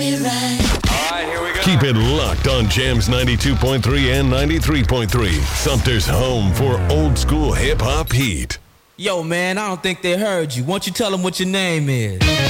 Keep it locked on Jams 92.3 and 93.3. Sumter's home for old school hip hop heat. Yo, man, I don't think they heard you. Why don't you tell them what your name is?